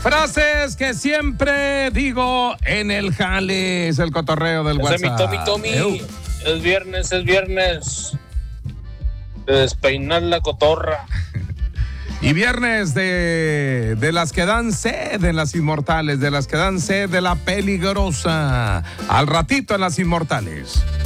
Frases que siempre digo en el jale. Es el cotorreo del WhatsApp. Ese mi Tommy. Es viernes. De despeinar la cotorra. Y viernes de las que dan sed en las inmortales, de las que dan sed de la peligrosa. Al ratito en las inmortales.